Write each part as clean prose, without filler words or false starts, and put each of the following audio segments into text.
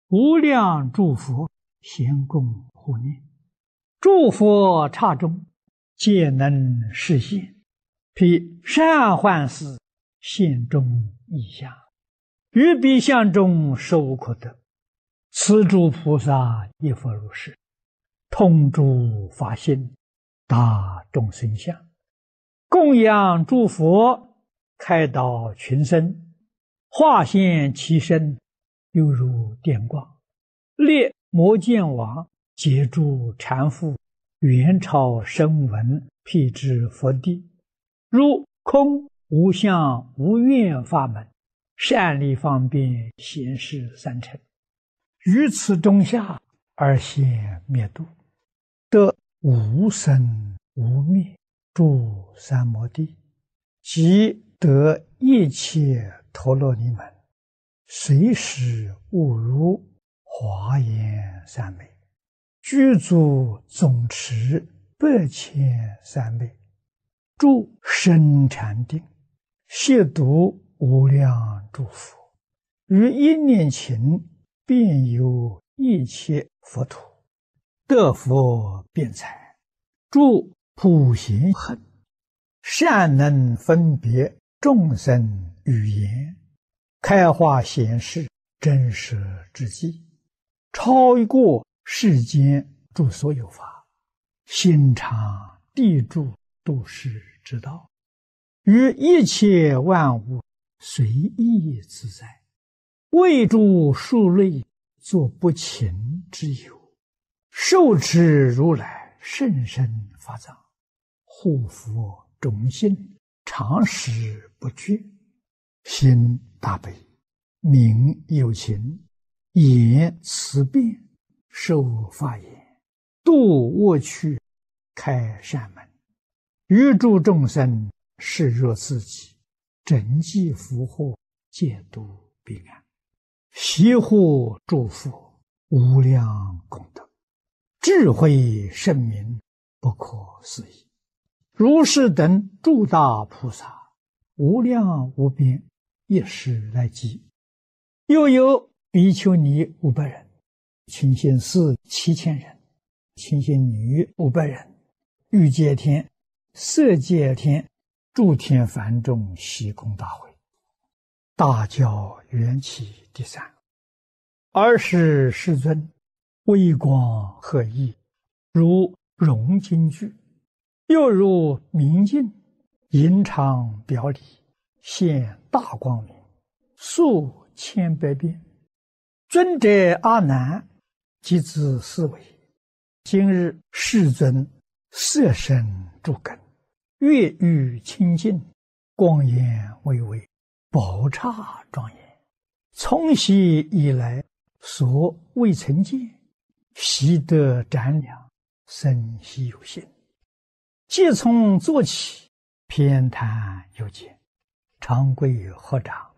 无量诸佛咸共护念，诸佛刹中皆能示现，披善幻事现中异相，于彼相中实无可得。此诸菩萨亦复如是，通诸法性，达众生相，供养诸佛，开导群生，化现其身，犹如电光，列摩犍王，截住禅父，元朝声闻，辟支佛地，如空无相无愿法门，善利方便显示三乘，于此中下而现灭度，得无生无灭诸三摩地，即得一切陀罗尼门，随时悟如华严三昧，具足总持8,300昧，住深禅定，悉读无量诸佛，于一念頃遍游一切佛土，得佛辩才，住普贤行，善能分别众生语言，开化显示真实之际，超过世间诸所有法，心常地住度世之道，于一切万物随意自在，为诸数类作不勤之有，受持如来甚深法藏，护佛种心，常时不绝，心大悲，名有情，言慈辩，受法言，度恶趣，开善门，于诸众生视若自己，整济福祸，戒度彼岸，悉护诸佛，无量功德，智慧圣明，不可思议。如是等诸大菩萨，无量无边，一时来集。又有比丘尼500人，清心寺7000人，清心女500人，欲界天、色界天、诸天梵众悉空大会，大教缘起第3。尔时世尊微光赫熠，如融金具，又如明镜，隐常表里，现大光明，数千百变。尊者阿难即自思维，今日世尊色身诸根，月欲清净，光颜巍巍，宝刹庄严，从昔以来所未曾见，悉得瞻量，生悉有信。即从坐起，偏袒有见，长跪合掌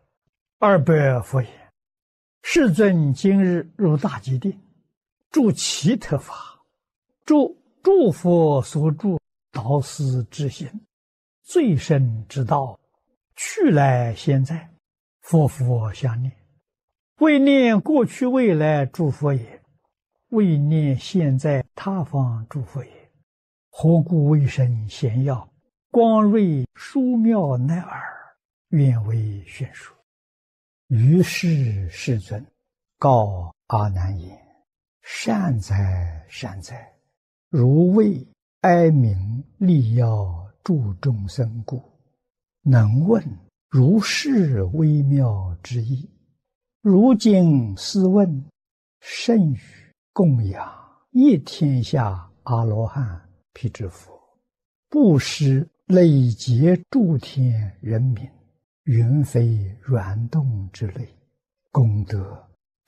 ，200佛言：世尊今日入大吉定，住其特法，住诸佛所住导师之心，最深之道，去来现在，佛佛相念，为念过去未来诸佛也，为念现在他方诸佛也。何故为生显耀，光瑞殊妙乃尔，愿为宣说。于是世尊告阿难言：善哉善哉，如为哀鸣利要助众生故，能问如是微妙之意。如今斯问，甚于供养一天下阿罗汉辟支佛，布施累劫诸天人民，云飞软动之类，功德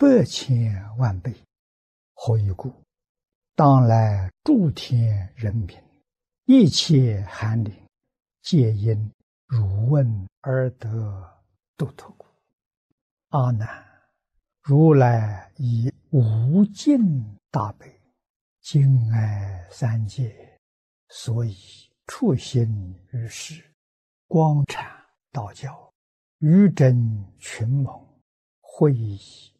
8,000万倍。何以故？当来诸天人民，一切寒灵，皆因汝问而得度脱故。阿难，如来以无尽大悲，敬爱三界，所以处心于世，光阐道教，愚真群蒙，会以